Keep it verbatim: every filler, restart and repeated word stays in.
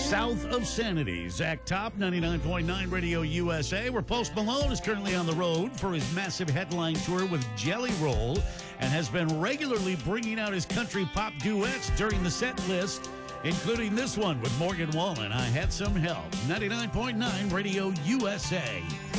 South of Sanity. Zach Top, ninety-nine point nine Radio U S A, where Post Malone is currently on the road for his massive headline tour with Jelly Roll and has been regularly bringing out his country pop duets during the set list, including this one with Morgan Wallen, I Had Some Help. ninety-nine point nine Radio U S A.